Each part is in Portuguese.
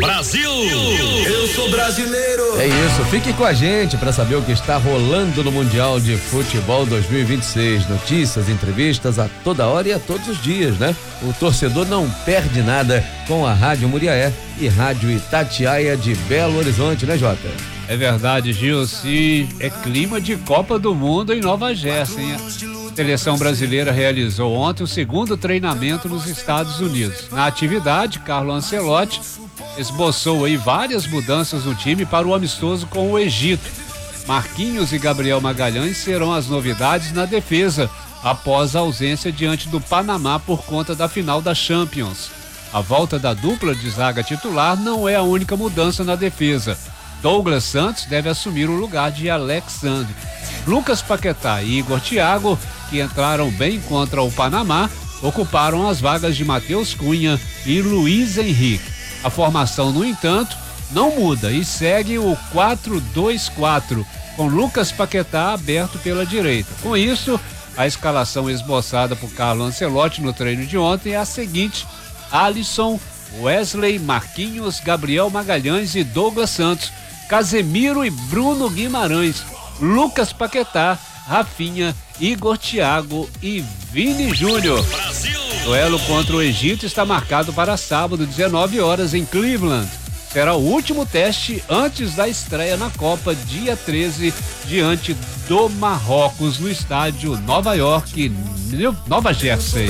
Brasil! Eu sou brasileiro! É isso, fique com a gente para saber o que está rolando no Mundial de Futebol 2026. Notícias, entrevistas a toda hora e a todos os dias, né? O torcedor não perde nada com a Rádio Muriaé e Rádio Itatiaia de Belo Horizonte, né, Jota? É verdade, Gilson, e é clima de Copa do Mundo em Nova Jersey, hein? A seleção brasileira realizou ontem o segundo treinamento nos Estados Unidos. Na atividade, Carlo Ancelotti esboçou aí várias mudanças no time para o amistoso com o Egito. Marquinhos e Gabriel Magalhães serão as novidades na defesa, após a ausência diante do Panamá por conta da final da Champions. A volta da dupla de zaga titular não é a única mudança na defesa. Douglas Santos deve assumir o lugar de Alexandre. Lucas Paquetá e Igor Thiago, que entraram bem contra o Panamá, ocuparam as vagas de Matheus Cunha e Luiz Henrique. A formação, no entanto, não muda e segue o 4-2-4, com Lucas Paquetá aberto pela direita. Com isso, a escalação esboçada por Carlo Ancelotti no treino de ontem é a seguinte: Alisson, Wesley, Marquinhos, Gabriel Magalhães e Douglas Santos, Casemiro e Bruno Guimarães, Lucas Paquetá, Rafinha, Igor Thiago e Vini Júnior. Duelo contra o Egito está marcado para sábado, 19 horas, em Cleveland. Será o último teste antes da estreia na Copa, dia 13, diante do Marrocos, no estádio Nova York, Nova Jersey.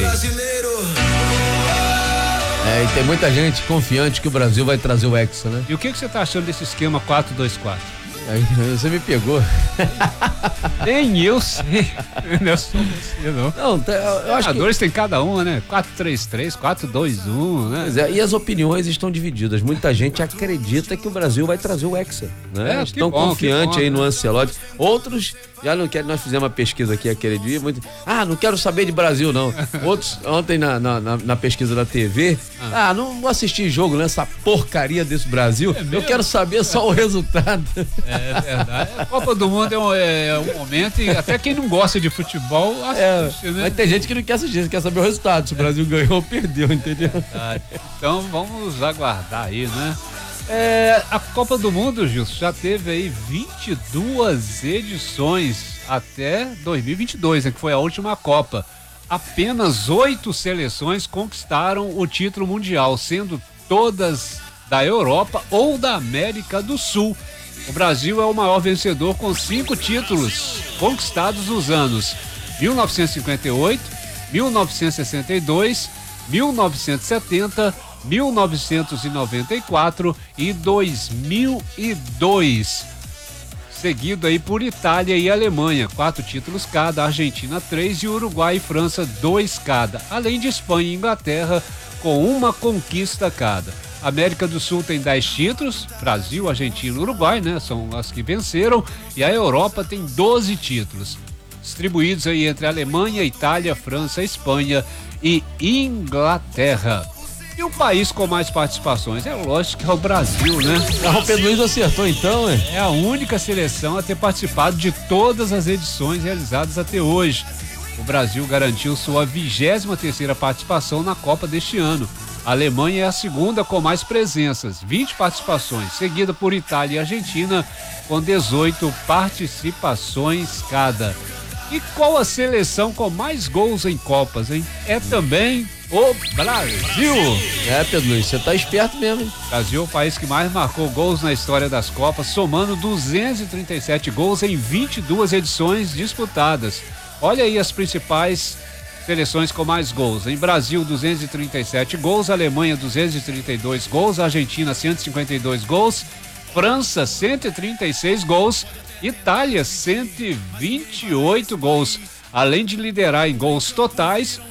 E tem muita gente confiante que o Brasil vai trazer o Hexa, né? E o que você está achando desse esquema 4-2-4? Aí você me pegou. Nem eu sei. Não sou você, não. Não, eu acho que tem cada um, né? 4-3-3, 4-2-1, né? Pois é, e as opiniões estão divididas. Muita gente acredita que o Brasil vai trazer o Hexa, né? Estão confiantes aí no Ancelotti. Outros já não querem. Nós fizemos uma pesquisa aqui aquele dia. Não quero saber de Brasil, não. Outros, ontem na pesquisa da TV, não vou assistir jogo nessa porcaria desse Brasil. Eu quero saber só o resultado. É verdade. A Copa do Mundo é um momento, e até quem não gosta de futebol assiste, né? Mas tem gente que não quer assistir, quer saber o resultado, se o Brasil ganhou ou perdeu, entendeu? Então vamos aguardar aí, né? A Copa do Mundo, Gilson, já teve aí 22 edições até 2022, né, que foi a última Copa. Apenas 8 seleções conquistaram o título mundial, sendo todas da Europa ou da América do Sul. O Brasil é o maior vencedor, com 5 títulos conquistados nos anos 1958, 1962, 1970, 1994 e 2002. Seguido aí por Itália e Alemanha, 4 títulos cada, Argentina 3 e Uruguai e França 2 cada, além de Espanha e Inglaterra com 1 conquista cada. América do Sul tem 10 títulos, Brasil, Argentina e Uruguai, né? São as que venceram, e a Europa tem 12 títulos, distribuídos aí entre Alemanha, Itália, França, Espanha e Inglaterra. E o país com mais participações, é lógico que é o Brasil, né? O Pedro Luiz acertou então, hein? É a única seleção a ter participado de todas as edições realizadas até hoje. O Brasil garantiu sua 23ª participação na Copa deste ano. A Alemanha é a segunda com mais presenças, 20 participações, seguida por Itália e Argentina, com 18 participações cada. E qual a seleção com mais gols em Copas, hein? É também o Brasil. Pedro Luiz, você tá esperto mesmo, hein? O Brasil é o país que mais marcou gols na história das Copas, somando 237 gols em 22 edições disputadas. Olha aí as principais seleções com mais gols. Em Brasil, 237 gols, Alemanha, 232 gols, Argentina, 152 gols, França, 136 gols, Itália, 128 gols. Além de liderar em gols totais,